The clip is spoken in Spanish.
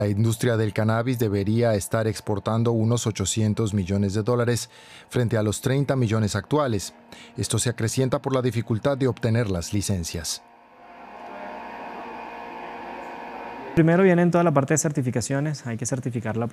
La industria del cannabis debería estar exportando unos 800 millones de dólares frente a los 30 millones actuales. Esto se acrecienta por la dificultad de obtener las licencias. Primero viene en toda la parte de certificaciones, hay que certificar la